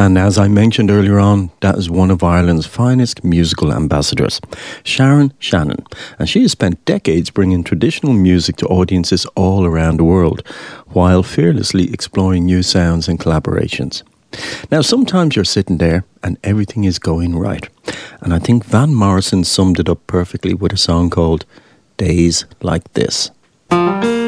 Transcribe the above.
And as I mentioned earlier on, that is one of Ireland's finest musical ambassadors, Sharon Shannon. And she has spent decades bringing traditional music to audiences all around the world, while fearlessly exploring new sounds and collaborations. Now, sometimes you're sitting there and everything is going right. And I think Van Morrison summed it up perfectly with a song called Days Like This.